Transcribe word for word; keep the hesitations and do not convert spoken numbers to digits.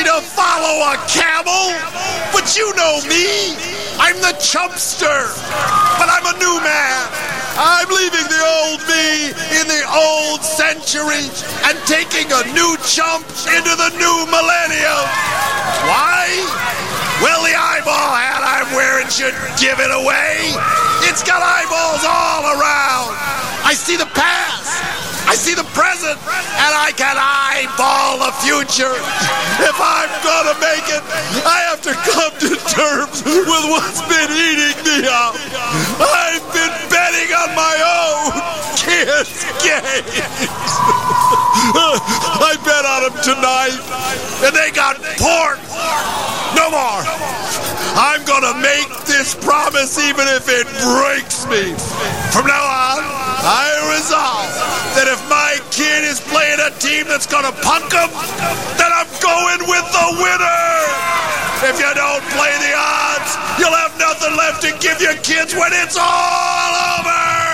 to follow a camel, but you know me. I'm the chumpster, but I'm a new man. I'm leaving the old me in the old century and taking a new chump into the new millennium. Why? Well, the eyeball hat I'm wearing should give it away. It's got eyeballs all around. I see the past. I see the present, and I can eyeball the future. If I'm gonna make it, I have to come to terms with what's been eating me up. I've been betting on my own kids' games. I bet on them tonight, and they got pork. No more. I'm gonna make this promise even if it breaks me. From now on, I resolve that if my kid is playing a team that's gonna punk him, then I'm going with the winner. If you don't play the odds, you'll have nothing left to give your kids when it's all over.